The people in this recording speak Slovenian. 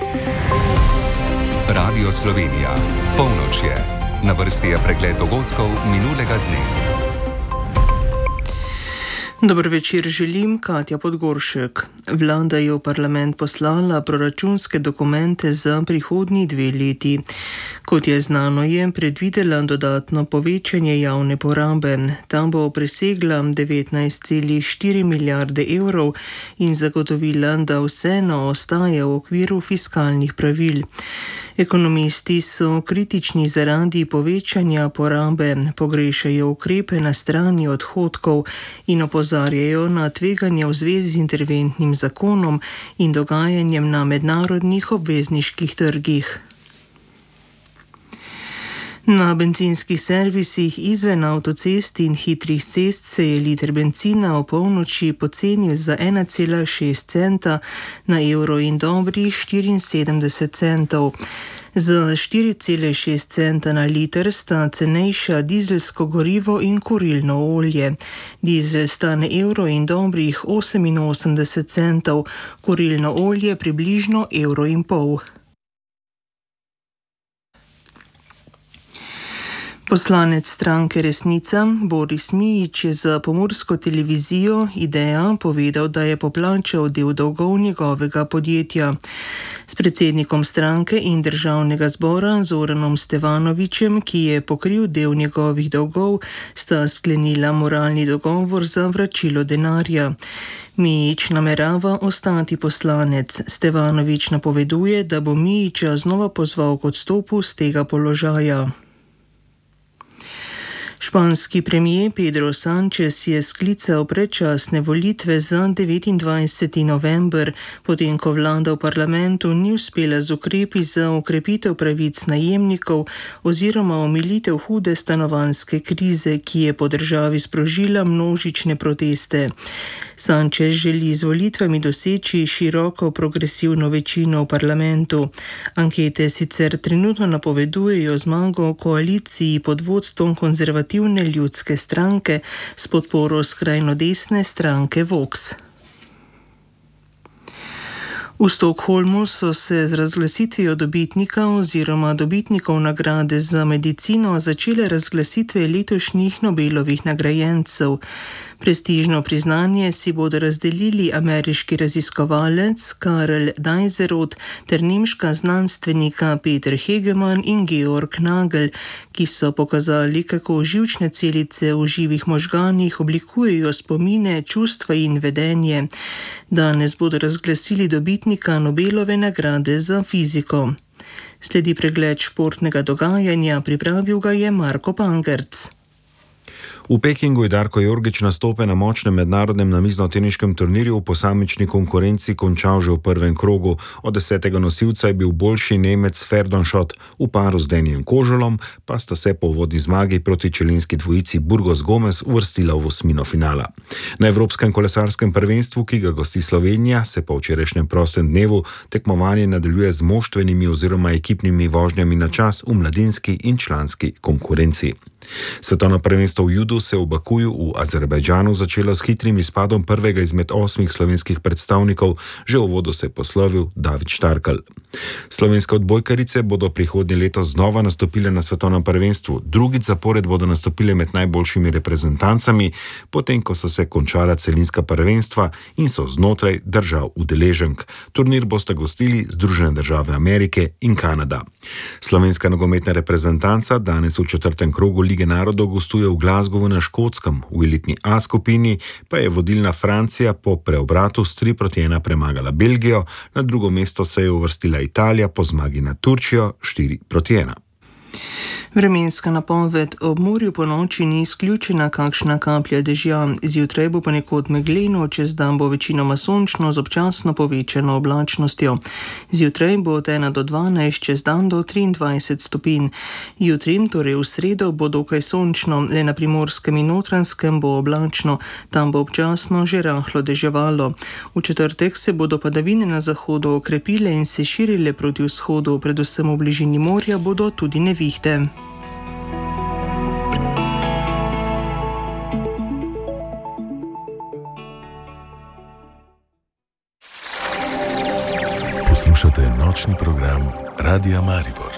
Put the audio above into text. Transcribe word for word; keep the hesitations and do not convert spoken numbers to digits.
Radio Slovenija. Polnoč je. Na vrsti je pregled dogodkov minulega dne. Dober večer želim, Katja Podgoršek. Vlada je v parlament poslala proračunske dokumente za prihodnji dve leti. Kot je znano, je predvidela dodatno povečanje javne porabe. Ta bo presegla devetnajst celih štiri milijarde evrov in zagotovila, da vseeno ostaja v okviru fiskalnih pravil. Ekonomisti so kritični zaradi povečanja porabe, pogrešajo ukrepe na strani odhodkov in opozarjajo na tveganje v zvezi z interventnim zakonom in dogajanjem na mednarodnih obvezniških trgih. Na bencinskih servisih izven avtocest in hitrih cest se je liter bencina o polnoči pocenil za ena cela šest centa na evro in dobrih štiriinsedemdeset centov. Za štiri cele šest centa na liter sta cenejša dizelsko gorivo in kurilno olje. Dizel stane evro in dobrih oseminosemdeset centov, kurilno olje približno evro in pol. Poslanec stranke Resnica Boris Mijić je za Pomursko televizijo Idea povedal, da je poplačal del dolgov njegovega podjetja. S predsednikom stranke in državnega zbora Zoranom Stevanovićem, ki je pokril del njegovih dolgov, sta sklenila moralni dogovor za vračilo denarja. Mijić namerava ostati poslanec. Stevanović napoveduje, da bo Mijića znova pozval k odstopu z tega položaja. Španski premier Pedro Sánchez je sklical predčasne volitve za devetindvajseti november, potem ko vlada v parlamentu ni uspela z ukrepi za okrepitev pravic najemnikov oziroma omilitev hude stanovanjske krize, ki je po državi sprožila množične proteste. Sánchez želi z volitvami doseči široko progresivno večino v parlamentu. Ankete sicer trenutno napovedujejo zmago v koaliciji pod vodstvom konzervativne ljudske stranke s podporo skrajno desne stranke Vox. V Stockholmu so se z razglasitvijo dobitnika oziroma dobitnikov nagrade za medicino začele razglasitve letošnjih Nobelovih nagrajencev. Prestižno priznanje si bodo razdelili ameriški raziskovalec Karel Dajzerot ter nemška znanstvenika Peter Hegemann in Georg Nagel, ki so pokazali, kako živčne celice v živih možganih oblikujejo spomine, čustva in vedenje. Danes bodo razglasili dobitnika Nobelove nagrade za fiziko. Sledi pregled športnega dogajanja, pripravil ga je Marko Pangerc. V Pekingu je Darko Jorgić nastope na močnem mednarodnem namiznoteniškem turnirju v posamični konkurenci končal že v prvem krogu. Od desetega nosilca je bil boljši Nemec Ferdonšot, v paru z Denijem Koželom pa sta se po uvodni zmagi proti čilenski dvojici Burgos Gomez uvrstila v osmino finala. Na Evropskem kolesarskem prvenstvu, ki ga gosti Slovenija, se po včerajšnjem prostem dnevu tekmovanje nadaljuje z moštvenimi oziroma ekipnimi vožnjami na čas v mladinski in članski konkurenci. Svetovno prvenstvo v judu se v Bakuju v Azerbajdžanu začelo s hitrim izpadom prvega izmed osmih slovenskih predstavnikov, že v uvodu se je poslovil David Štarkel. Slovenske odbojkarice bodo prihodnje leto znova nastopile na svetovnem prvenstvu, drugič zapored bodo nastopile med najboljšimi reprezentancami, potem ko so se končala celinska prvenstva in so znotraj držav udeleženk. Turnir bosta gostili Združene države Amerike in Kanada. Slovenska nogometna reprezentanca danes v četrtem krogu Lige narodov gostuje v Glasgowu na Škotskem, v elitni A skupini pa je vodilna Francija po preobratu s tri proti ena premagala Belgijo, na drugo mesto se je uvrstila Italija po zmagi nad Turčijo štiri proti ena. Vremenska napoved: ob morju po noči ni izključena kakšna kaplja dežja, zjutraj bo ponekod megleno, čez dan bo večinoma sončno z občasno povečano oblačnostjo. Zjutraj bo od ena do dvanajst, čez dan do triindvajset stopinj. Jutri, torej v sredo, bo dokaj sončno, le na Primorskem in Notranjskem bo oblačno, tam bo občasno že rahlo deževalo. V četrtek se bodo padavine na zahodu okrepile in se širile proti vzhodu, predvsem v bližini morja bodo tudi nevihte. Poslušate noč nočni program Radia Maribor.